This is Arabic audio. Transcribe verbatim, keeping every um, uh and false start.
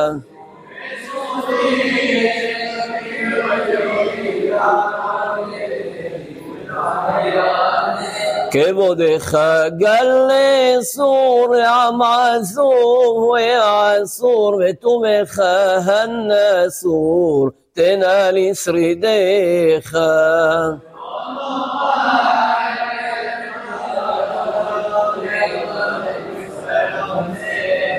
כבודך גלי סור עם עזור ועשור וטובך הנסור תנה לשרידך